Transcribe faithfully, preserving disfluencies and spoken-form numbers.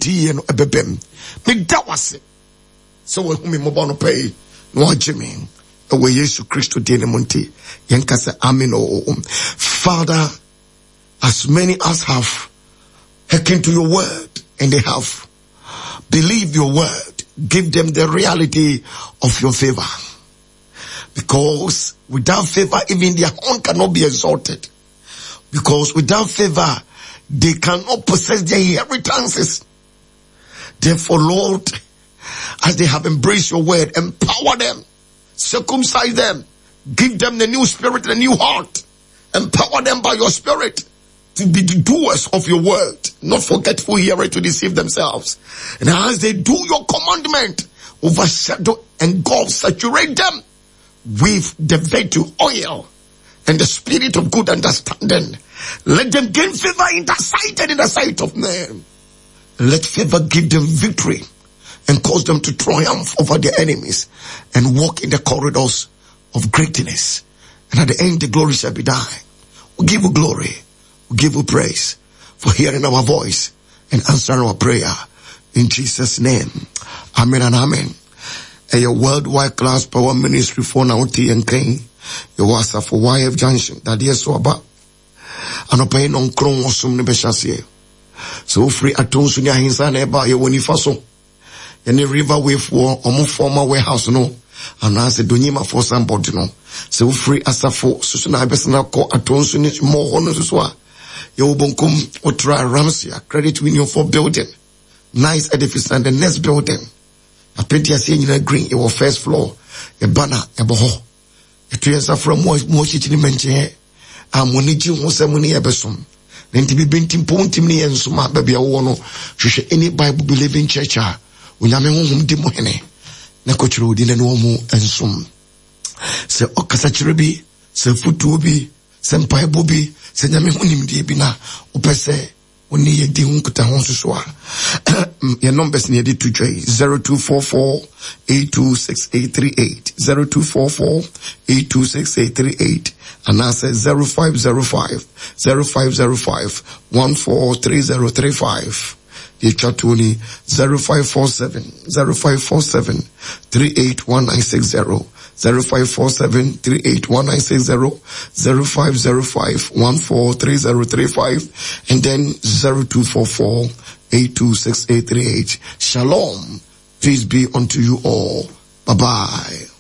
die no ebebem me dawase so we hu me mobile no pay no ajimi we Yesu Christo die ne monte yenka se amen. Oh Father, as many as have hearkened to your word and they have believed your word, give them the reality of your favor, because without favor even their horn cannot be exalted, because without favor they cannot possess their inheritances. Therefore, Lord, as they have embraced your word, empower them, circumcise them, give them the new spirit, the new heart, empower them by your spirit to be the doers of your word, not forgetful hearers to deceive themselves. And as they do your commandment, overshadow and God saturate them with the virtue oil and the spirit of good understanding. Let them gain favor in the sight and in the sight of men. Let favor give them victory and cause them to triumph over their enemies and walk in the corridors of greatness. And at the end, the glory shall be thine. We give you glory. We give you praise for hearing our voice and answering our prayer. In Jesus' name. Amen and amen. A worldwide class power ministry for now T and K. You was for Y F Junction. That is so about. And paying on Chrome or some nebeshasie. So free at Tons in your hands and about your Winifaso. Any river wave for or more former warehouse no. And as a Dunima for somebody no. So free as a for Susana Besana call at Tons in it more honors as well. You won't come or try Ramsia. Credit union for building. Nice edifice and the next building. I paint you saying in a green, your first floor, a banner, a boho. A two years from more, more shit in mention. I'm when you want some money ebesom. Then to be binting pointing me and suma baby a wono. Should any Bible believing church. When I'm home demohene. Nakochro didn't know more and sum. Se okasachiribi, se futubi, senpai bobi, se nyame hunim di bina, upese. Oni ye di hunkuta honsu soa. Your numbers near the two J zero two four four eight two six eight three eight zero two four four eight two six eight three eight and I say zero five zero five zero five zero five one four three zero three five. The chatuni zero five four seven zero five four seven three eight one nine six zero zero five four seven three eight one nine six zero zero five zero five one four three zero three five and then zero two four four eight two six eight three eight. Shalom. Peace be unto you all. Bye bye.